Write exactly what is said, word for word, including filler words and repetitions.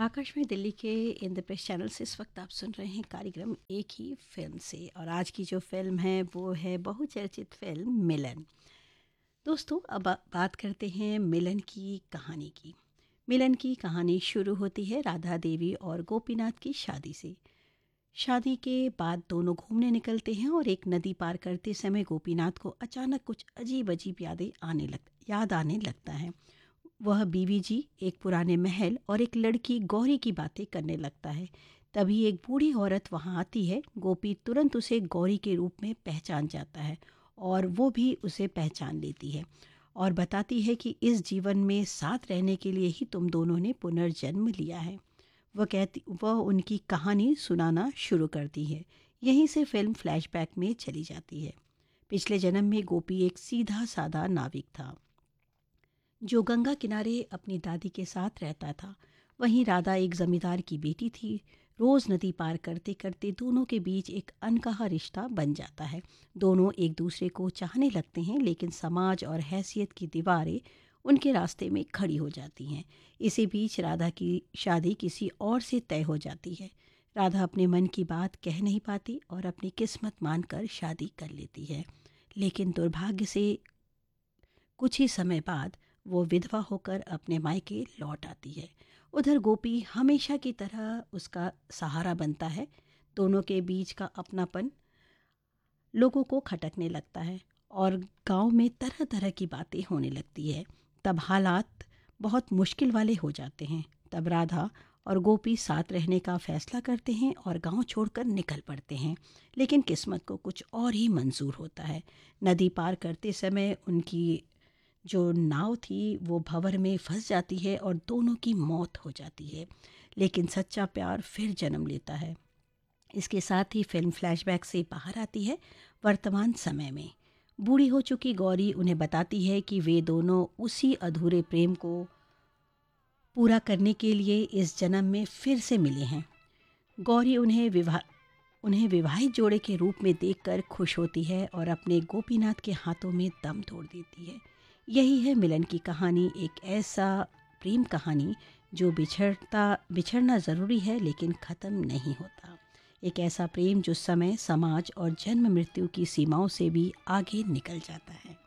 आकाश में दिल्ली के इंद्रप्रस्थ चैनल से इस वक्त आप सुन रहे हैं कार्यक्रम एक ही फिल्म से। और आज की जो फिल्म है वो है बहुचर्चित फिल्म मिलन। दोस्तों, अब आ- बात करते हैं मिलन की कहानी की। मिलन की कहानी शुरू होती है राधा देवी और गोपीनाथ की शादी से। शादी के बाद दोनों घूमने निकलते हैं और एक नदी पार करते समय गोपीनाथ को अचानक कुछ अजीब अजीब यादें आने लग याद आने लगता है। वह बीवी जी, एक पुराने महल और एक लड़की गौरी की बातें करने लगता है। तभी एक बूढ़ी औरत वहां आती है। गोपी तुरंत उसे गौरी के रूप में पहचान जाता है और वो भी उसे पहचान लेती है और बताती है कि इस जीवन में साथ रहने के लिए ही तुम दोनों ने पुनर्जन्म लिया है। वह कहती वह उनकी कहानी सुनाना शुरू करती है। यहीं से फिल्म फ्लैशबैक में चली जाती है। पिछले जन्म में गोपी एक सीधा साधा नाविक था जो गंगा किनारे अपनी दादी के साथ रहता था। वहीं राधा एक जमींदार की बेटी थी। रोज नदी पार करते करते दोनों के बीच एक अनकहा रिश्ता बन जाता है। दोनों एक दूसरे को चाहने लगते हैं, लेकिन समाज और हैसियत की दीवारें उनके रास्ते में खड़ी हो जाती हैं। इसी बीच राधा की शादी किसी और से तय हो जाती है। राधा अपने मन की बात कह नहीं पाती और अपनी किस्मत मानकर शादी कर लेती है, लेकिन दुर्भाग्य से कुछ ही समय बाद वो विधवा होकर अपने मायके लौट आती है। उधर गोपी हमेशा की तरह उसका सहारा बनता है। दोनों के बीच का अपनापन लोगों को खटकने लगता है और गांव में तरह तरह की बातें होने लगती है। तब हालात बहुत मुश्किल वाले हो जाते हैं। तब राधा और गोपी साथ रहने का फैसला करते हैं और गांव छोड़कर निकल पड़ते हैं। लेकिन किस्मत को कुछ और ही मंजूर होता है। नदी पार करते समय उनकी जो नाव थी वो भंवर में फंस जाती है और दोनों की मौत हो जाती है। लेकिन सच्चा प्यार फिर जन्म लेता है। इसके साथ ही फिल्म फ्लैशबैक से बाहर आती है वर्तमान समय में। बूढ़ी हो चुकी गौरी उन्हें बताती है कि वे दोनों उसी अधूरे प्रेम को पूरा करने के लिए इस जन्म में फिर से मिले हैं। गौरी उन्हें विवाह उन्हें विवाहित जोड़े के रूप में देखकर खुश होती है और अपने गोपीनाथ के हाथों में दम तोड़ देती है। यही है मिलन की कहानी, एक ऐसा प्रेम कहानी जो बिछड़ता बिछड़ना ज़रूरी है लेकिन ख़त्म नहीं होता। एक ऐसा प्रेम जो समय, समाज और जन्म मृत्यु की सीमाओं से भी आगे निकल जाता है।